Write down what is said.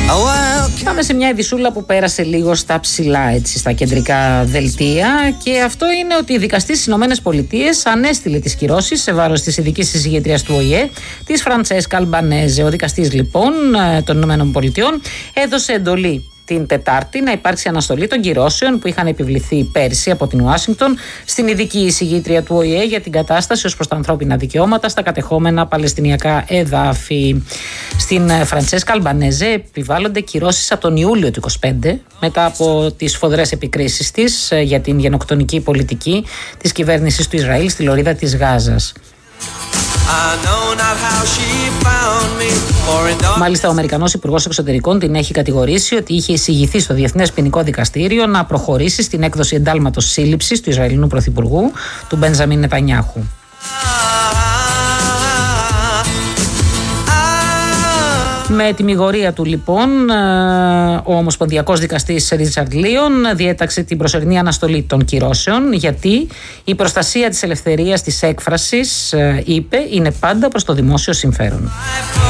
Πάμε σε μια ειδισούλα που πέρασε λίγο στα ψηλά, έτσι, στα κεντρικά δελτία, και αυτό είναι ότι η δικαστής στις ΗΠΑ ανέστειλε τις κυρώσεις σε βάρος της ειδικής εισηγήτριας του ΟΗΕ, της Φραντσέσκα Αλμπανέζε. Ο δικαστής λοιπόν των ΗΠΑ έδωσε εντολή την Τετάρτη να υπάρξει αναστολή των κυρώσεων που είχαν επιβληθεί πέρσι από την Ουάσιγκτον στην ειδική εισηγήτρια του ΟΗΕ για την κατάσταση ως προς τα ανθρώπινα δικαιώματα στα κατεχόμενα παλαιστινιακά εδάφη. Στην Φραντσέσκα Αλμπανέζε επιβάλλονται κυρώσεις από τον Ιούλιο του 2025 μετά από τις σφοδρές επικρίσεις της για την γενοκτονική πολιτική της κυβέρνησης του Ισραήλ στη λωρίδα της Γάζας. Μάλιστα, ο Αμερικανός Υπουργός Εξωτερικών την έχει κατηγορήσει ότι είχε εισηγηθεί στο Διεθνές Ποινικό Δικαστήριο να προχωρήσει στην έκδοση εντάλματος σύλληψης του Ισραηλινού Πρωθυπουργού, του Μπενζαμίν Νετανιάχου. Με τιμιγορία του λοιπόν, ο Ομοσπονδιακός Δικαστής Ρίτσαρντ Λίον διέταξε την προσωρινή αναστολή των κυρώσεων, γιατί η προστασία της ελευθερίας της έκφρασης, είπε, είναι πάντα προς το δημόσιο συμφέρον.